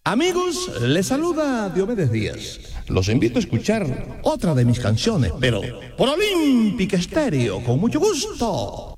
Amigos, les saluda Diomedes Díaz. Los invito a escuchar otra de mis canciones, pero por Olímpica Estéreo, con mucho gusto.